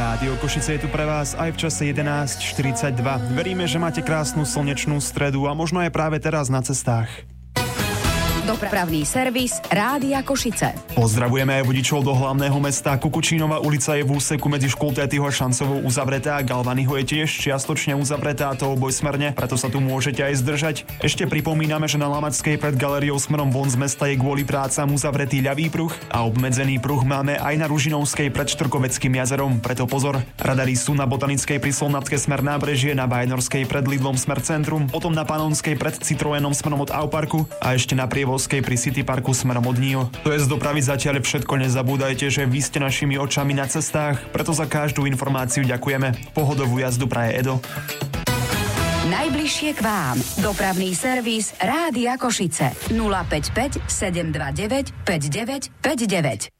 Rádio Košice je tu pre vás aj v čase 11:42. Veríme, že máte krásnu slnečnú stredu a možno aj práve teraz na cestách. Dopravný servis Rádia Košice. Pozdravujeme aj vodičov do hlavného mesta. Kukučínova ulica je v úseku medzi Škultétyho a Šancovou uzavretá. Galvanyho je tiež čiastočne uzavretá, to obojsmerne, preto sa tu môžete aj zdržať. Ešte pripomíname, že na Lamačskej pred galériou smerom von z mesta je kvôli prácam uzavretý ľavý pruh a obmedzený pruh máme aj na Ružinovskej pred Štrkoveckým jazerom, preto pozor. Radary sú na Botanickej pri Solnatke smer Nábrežie, na Vajnorskej pred Lidlom smer Centrum, potom na Panonskej pred Citroenom smerom od Auparku a ešte na pri City Parku smerom od NIO. To je z dopravy zatiaľ všetko. Nezabúdajte, že vy ste našimi očami na cestách, preto za každú informáciu ďakujeme. Pohodovú jazdu praje Edo. Najbližšie k vám. Dopravný servis Rádia Košice. 055 729 5959.